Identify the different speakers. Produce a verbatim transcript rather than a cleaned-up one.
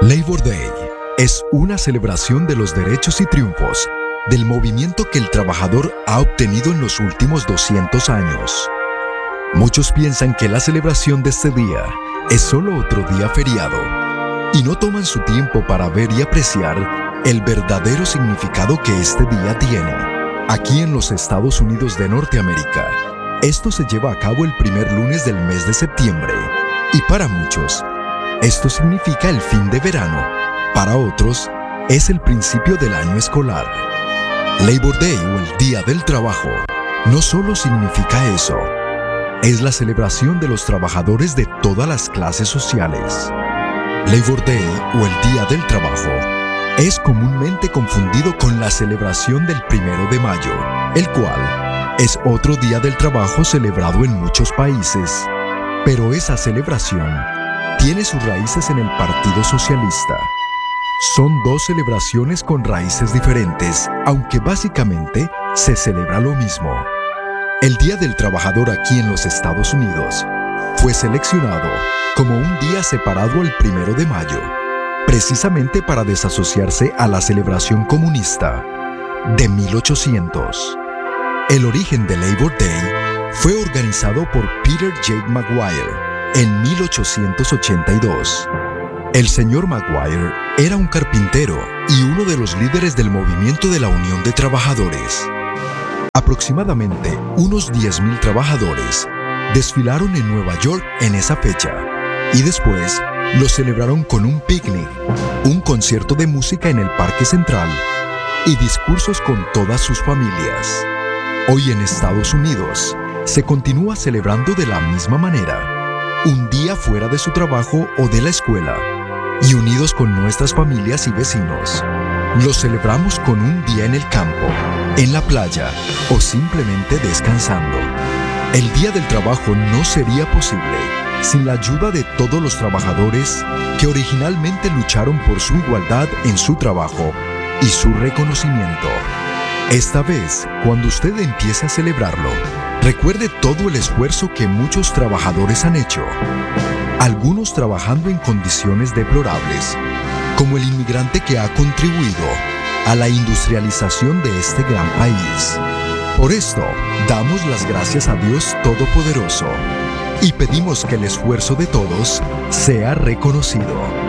Speaker 1: Labor Day es una celebración de los derechos y triunfos del movimiento que el trabajador ha obtenido en los últimos doscientos años. Muchos piensan que la celebración de este día es solo otro día feriado y no toman su tiempo para ver y apreciar el verdadero significado que este día tiene. Aquí en los Estados Unidos de Norteamérica, esto se lleva a cabo el primer lunes del mes de septiembre y para muchos, esto significa el fin de verano. Para otros, es el principio del año escolar. Labor Day o el Día del Trabajo no solo significa eso, es la celebración de los trabajadores de todas las clases sociales. Labor Day o el Día del Trabajo es comúnmente confundido con la celebración del primero de mayo, el cual es otro día del trabajo celebrado en muchos países, pero esa celebración tiene sus raíces en el Partido Socialista. Son dos celebraciones con raíces diferentes, aunque básicamente se celebra lo mismo. El Día del Trabajador aquí en los Estados Unidos fue seleccionado como un día separado al primero de mayo, precisamente para desasociarse a la celebración comunista de mil ochocientos. El origen de Labor Day fue organizado por Peter J. Maguire en mil ochocientos ochenta y dos. El señor Maguire era un carpintero y uno de los líderes del movimiento de la Unión de Trabajadores. Aproximadamente unos diez mil trabajadores desfilaron en Nueva York en esa fecha y después lo celebraron con un picnic, un concierto de música en el Parque Central y discursos con todas sus familias. Hoy en Estados Unidos se continúa celebrando de la misma manera, un día fuera de su trabajo o de la escuela, y unidos con nuestras familias y vecinos. Lo celebramos con un día en el campo, en la playa o simplemente descansando. El Día del Trabajo no sería posible sin la ayuda de todos los trabajadores que originalmente lucharon por su igualdad en su trabajo y su reconocimiento. Esta vez, cuando usted empiece a celebrarlo, recuerde todo el esfuerzo que muchos trabajadores han hecho, algunos trabajando en condiciones deplorables, como el inmigrante que ha contribuido a la industrialización de este gran país. Por esto, damos las gracias a Dios Todopoderoso y pedimos que el esfuerzo de todos sea reconocido.